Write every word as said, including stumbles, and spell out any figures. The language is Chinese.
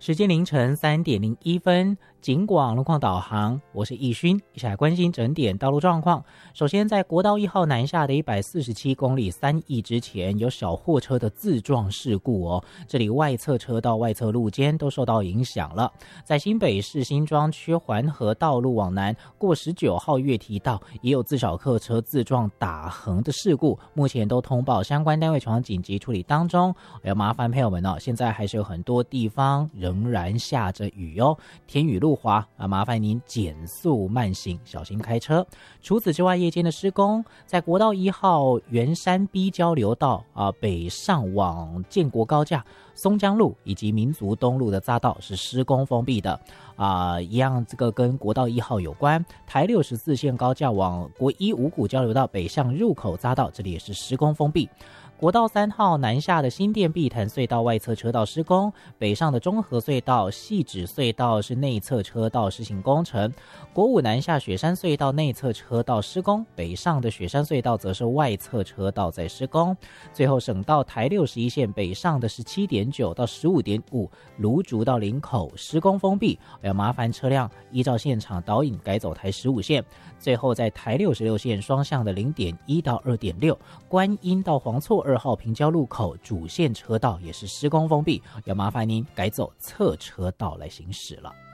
时间凌晨三点零一分，警广路况导航，我是易勋，一起来关心整点道路状况。首先，在国道一号南下的一百四十七公里三义之前，有小货车的自撞事故哦，这里外侧车道、外侧路肩都受到影响了。在新北市新庄区环河道路往南过十九号月堤道，也有自小客车自撞打横的事故，目前都通报相关单位前往紧急处理当中。要麻烦朋友们哦，现在还是有很多地方仍然下着雨哦，天雨路滑啊，麻烦您减速慢行，小心开车。除此之外，夜间的施工，在国道一号圆山 B 交流道啊北上往建国高架、松江路以及民族东路的匝道是施工封闭的啊，一样这个跟国道一号有关。台六十四线高架往国一五股交流道北向入口匝道，这里也是施工封闭。国道三号南下的新店碧潭隧道外侧车道施工，北上的中和隧道、汐止隧道是内侧车道施行工程。国五南下雪山隧道内侧车道施工，北上的雪山隧道则是外侧车道在施工。最后，省道台六十一线北上的十七点九到十五点五芦竹到林口施工封闭，要麻烦车辆依照现场导引改走台十五线。最后，在台六十六线双向的零点一到二点六观音到黄厝二号平交路口主线车道也是施工封闭，要麻烦您改走侧车道来行驶了。